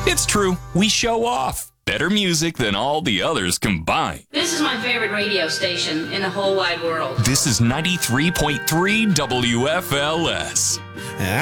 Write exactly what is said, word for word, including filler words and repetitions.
It's true, we show off. Better music than all the others combined. This is my favorite radio station in the whole wide world. This is ninety-three point three W F L S.